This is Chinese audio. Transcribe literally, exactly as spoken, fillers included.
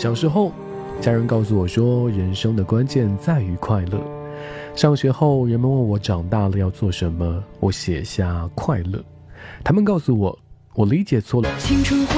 小时候，家人告诉我说，人生的关键在于快乐。上学后，人们问我长大了要做什么，我写下快乐。他们告诉我，我理解错了。青春